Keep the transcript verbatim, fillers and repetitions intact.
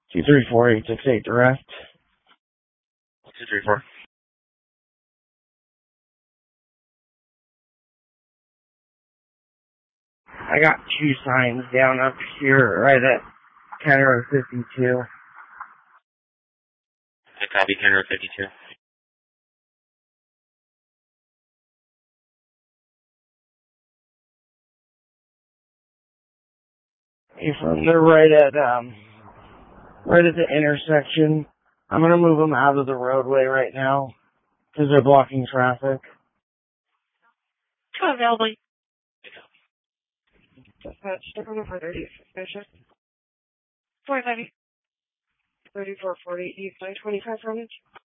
two three four, eight six eight direct. two three four. I got two signs down up here, right at County Road fifty-two. I copy County Road fifty-two. Hey, from they're right at um, right at the intersection. I'm gonna move them out of the roadway right now because they're blocking traffic. Oh, available. Dispatch, Department for thirty suspicious. forty-five, thirty-four forty East nine twenty-five frontage.